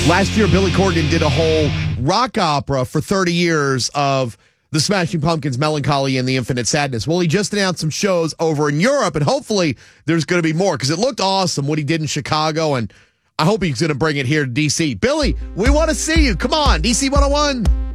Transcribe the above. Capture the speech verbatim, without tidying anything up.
Last year, Billy Corgan did a whole rock opera for thirty years of the Smashing Pumpkins' Melancholy and the Infinite Sadness. Well, he just announced some shows over in Europe, and hopefully there's going to be more because it looked awesome what he did in Chicago, and I hope he's going to bring it here to D C. Billy, we want to see you. Come on, D C one oh one.